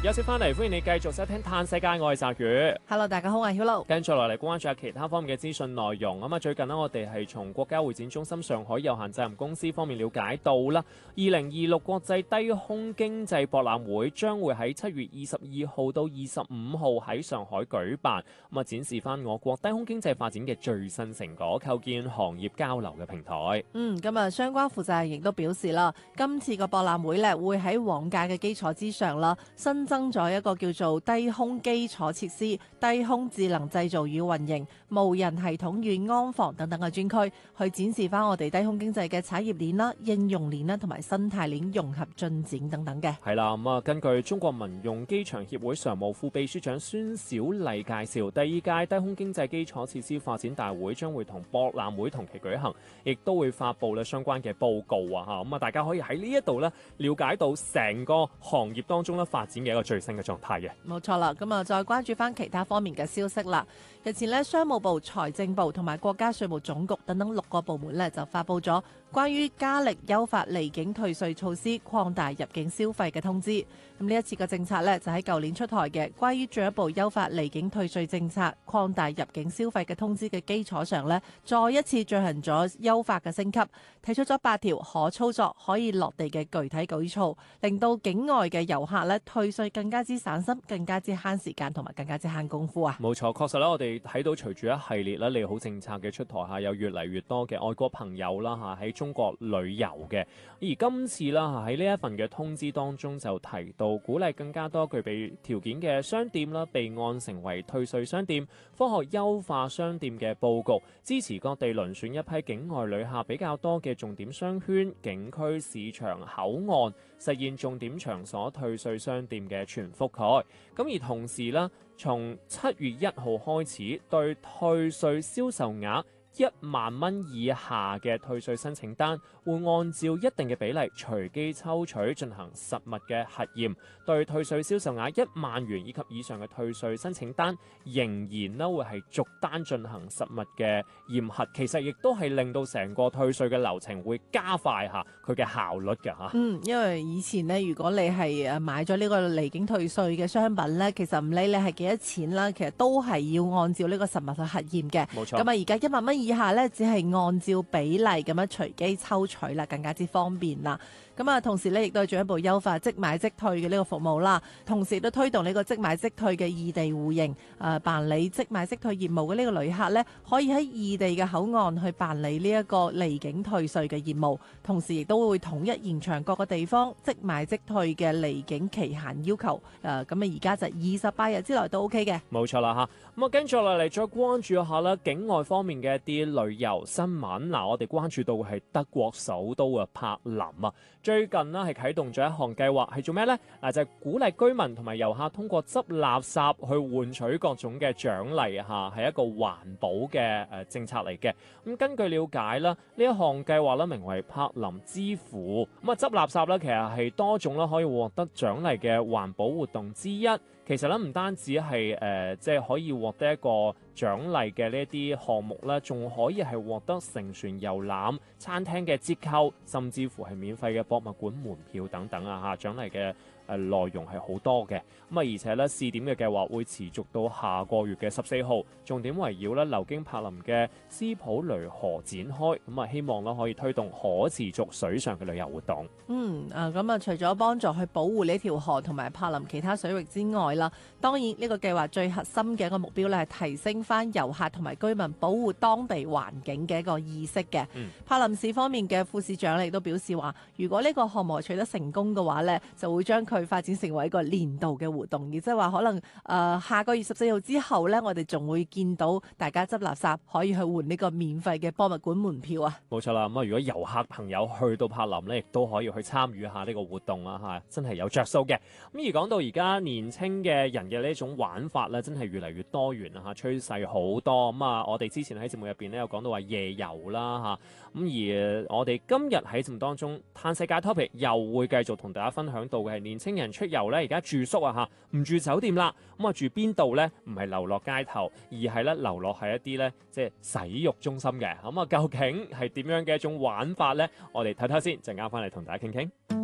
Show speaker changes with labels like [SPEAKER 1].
[SPEAKER 1] 休息翻嚟，歡迎你繼續收聽《嘆世界》，我係澤宇。
[SPEAKER 2] Hello， 大家好，我係 Hilo。
[SPEAKER 1] 跟住落嚟關注下其他方面嘅資訊內容。咁啊，最近呢，我哋係從國家會展中心上海有限責任公司方面了解到啦，2026國際低空經濟博覽會將會喺7月22號到25號喺上海舉辦，咁啊展示翻我國低空經濟發展嘅最新成果，構建行業交流嘅平台。
[SPEAKER 2] 咁啊，相關負責人亦都表示啦，今次個博覽會咧會喺往屆嘅基礎之上啦，新增咗一個叫做低空基礎設施、低空智能製造與運營、無人系統與安防等等嘅專區，去展示翻我哋低空經濟嘅產業鏈啦、應用鏈啦同埋生態鏈融合進展等等嘅。
[SPEAKER 1] 係啦，咁啊，根據中國民用機場協會常務副秘書長孫小麗介紹，第二屆低空經濟基礎設施發展大會將會同博覽會同期舉行，亦都會發布咧相關嘅報告啊！嚇，咁啊，大家可以喺呢一度咧了解到成個行業當中咧發展嘅一個最新嘅狀態嘅。
[SPEAKER 2] 冇錯啦，咁啊再關注翻其他方面嘅消息啦。日前咧，商務部、財政部同埋國家稅務總局等等6個部門咧就發布咗關於加力優化離境退稅措施、擴大入境消費嘅通知。咁呢一次嘅政策咧就喺舊年出台嘅，關於進一步優化離境退稅政策、擴大入境消費嘅通知嘅基礎上咧，再一次進行咗優化嘅升級，提出咗8條可操作、可以落地嘅具體舉措，令到境外嘅遊客咧退稅更加之省心、更加之慳時間同埋更加之慳功夫啊！
[SPEAKER 1] 冇錯，確實咧，我哋睇到隨住一系列咧利好政策嘅出台下，有越嚟越多嘅外國朋友啦嚇喺中國旅遊嘅。而今次啦喺呢一份嘅通知當中就提到，鼓勵更加多具備條件嘅商店啦備案成為退稅商店，科學優化商店嘅佈局，支持各地遴選一批境外旅客比較多嘅重點商圈、景區、市場、口岸，實現重點場所退稅商店嘅全覆蓋。咁而同時呢，從7月1號開始，對退稅銷售額1萬蚊以下嘅退稅申請單，會按照一定嘅比例隨機抽取進行實物嘅核驗。對退稅銷售額1萬元以及以上嘅退稅申請單，仍然呢會係逐單進行實物嘅驗核。其實亦都係令到成個退稅嘅流程會加快下佢嘅效率嘅嚇。
[SPEAKER 2] 因為以前呢，如果你係買咗呢個離境退稅嘅商品呢，其實唔理你係幾多錢啦，其實都係要按照呢個實物去核驗嘅。
[SPEAKER 1] 冇錯。
[SPEAKER 2] 咁啊，而家1萬蚊以下呢，只係按照比例咁樣隨機抽取啦，更加之方便啦。咁啊，同時咧，亦都係進一步優化即買即退嘅呢個服務啦。同時亦都推動呢個即買即退嘅異地互認，辦理即買即退業務嘅呢個旅客呢，可以喺異地嘅口岸去辦理呢一個離境退稅嘅業務。同時亦都會統一延長各個地方即買即退嘅離境期限要求。咁啊，而家就28日之內都 OK 嘅。
[SPEAKER 1] 冇錯啦嚇。咁啊，跟住落嚟再關注下啦，境外方面嘅一啲旅遊新聞。嗱，我哋關注到係德國首都啊柏林啊。最近呢係啟動咗一項計劃，係做咩呢？就係鼓勵居民同埋遊客通過執垃圾去換取各種嘅獎勵嚇，係一個環保嘅政策嚟嘅。咁根據了解啦，呢一項計劃咧名為柏林之父。咁啊，執垃圾咧其實係多種啦可以獲得獎勵嘅環保活動之一。其實咧唔單止係即係可以獲得一個獎勵嘅呢一啲項目咧，仲可以係獲得乘船遊覽、餐廳嘅折扣，甚至乎係免費嘅博物館門票等等啊嚇，獎勵嘅內容係好多嘅。咁啊，而且咧試點嘅計劃會持續到下個月嘅14號，重點圍繞咧流經柏林嘅斯普雷河展開。咁啊，希望咧可以推動可持續水上嘅旅遊活動。
[SPEAKER 2] 咁啊，除咗幫助去保護呢條河同埋柏林其他水域之外啦，當然呢個計劃最核心嘅一個目標咧係提升翻遊客同埋居民保護當地環境嘅一個意識嘅。柏林市方面嘅副市長亦都表示話，如果呢個項目取得成功嘅話咧，就會將佢發展成為一個年度嘅活動，亦即係話可能下個月14號之後咧，我哋仲會見到大家執垃圾可以去換呢個免費嘅博物館門票啊！
[SPEAKER 1] 冇錯啦，咁啊，如果遊客朋友去到柏林咧，亦都可以去參與下呢個活動啦嚇，真係有着數嘅。咁而講到而家年青嘅人嘅呢種玩法咧，真係越嚟越多元啦嚇，趨勢好多。咁啊，我哋之前喺節目入邊咧有講到話夜遊啦嚇，咁而我哋今日喺節目當中嘆世界 topic 又會繼續同大家分享到嘅係年青人出遊咧，而家住宿啊嚇，唔住酒店啦，咁啊住邊度咧？唔係流落街頭，而係咧流落喺一啲咧即係洗浴中心嘅。咁啊，究竟係點樣嘅一種玩法咧？我哋睇睇先，陣間翻嚟同大家傾傾。